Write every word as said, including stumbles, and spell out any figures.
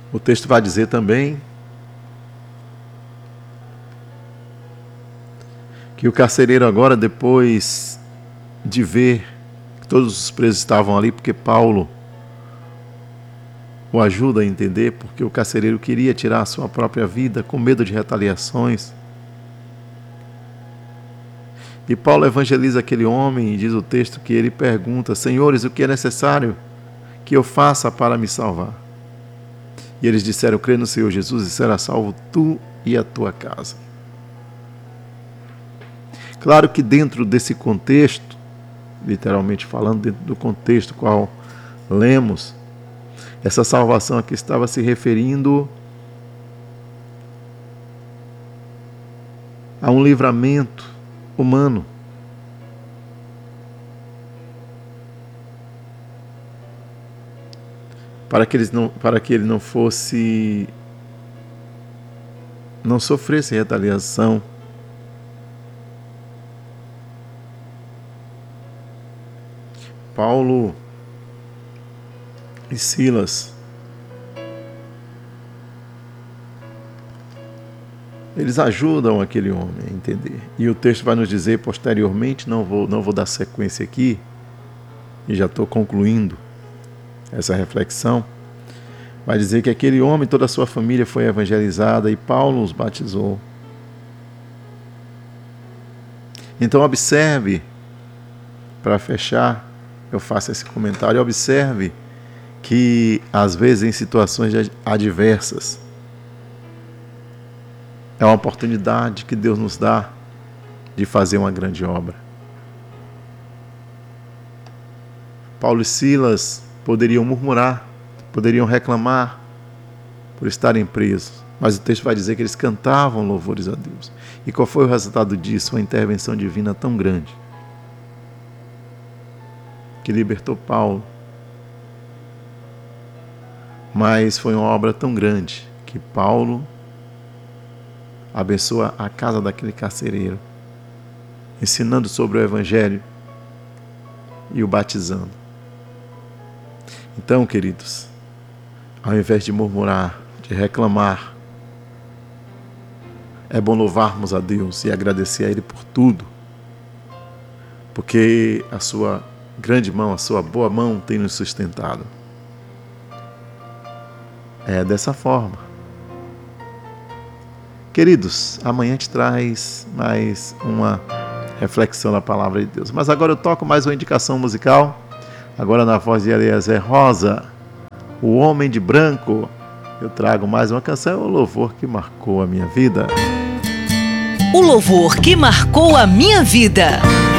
O texto vai dizer também que o carcereiro agora, depois de ver que todos os presos estavam ali, porque Paulo o ajuda a entender, porque o carcereiro queria tirar a sua própria vida com medo de retaliações. E Paulo evangeliza aquele homem e diz o texto que ele pergunta: Senhores, o que é necessário que eu faça para me salvar? E eles disseram: crê no Senhor Jesus e será salvo tu e a tua casa. Claro que dentro desse contexto, literalmente falando, dentro do contexto qual lemos, essa salvação aqui estava se referindo a um livramento humano. Para que, eles não, para que ele não fosse, não sofresse retaliação. Paulo e Silas, eles ajudam aquele homem a entender. E o texto vai nos dizer posteriormente, não vou, não vou dar sequência aqui, e já estou concluindo essa reflexão, vai dizer que aquele homem, toda a sua família foi evangelizada e Paulo os batizou. Então observe, para fechar, eu faço esse comentário, observe que às vezes em situações adversas é uma oportunidade que Deus nos dá de fazer uma grande obra. Paulo e Silas poderiam murmurar, poderiam reclamar por estarem presos, mas o texto vai dizer que eles cantavam louvores a Deus. E qual foi o resultado disso? Uma intervenção divina tão grande que libertou Paulo. Mas foi uma obra tão grande que Paulo abençoa a casa daquele carcereiro, ensinando sobre o Evangelho e o batizando. Então, queridos, ao invés de murmurar, de reclamar, é bom louvarmos a Deus e agradecer a Ele por tudo, porque a sua grande mão, a sua boa mão tem nos sustentado. É dessa forma. Queridos, amanhã te traz mais uma reflexão da palavra de Deus. Mas agora eu toco mais uma indicação musical, agora na voz de Eliezer Rosa, O Homem de Branco. Eu trago mais uma canção, o louvor que marcou a minha vida. O louvor que marcou a minha vida.